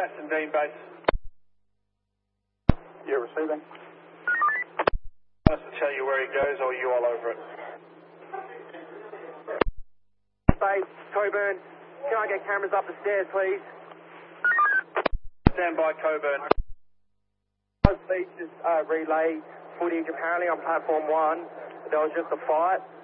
Aston Dean base. Yeah, receiving. Wants to tell you where he goes, or you all over it? Base, Coburn. Can I get cameras up the stairs, please? Stand by, Coburn. Please just relay footage apparently on platform 1. There was just a fight.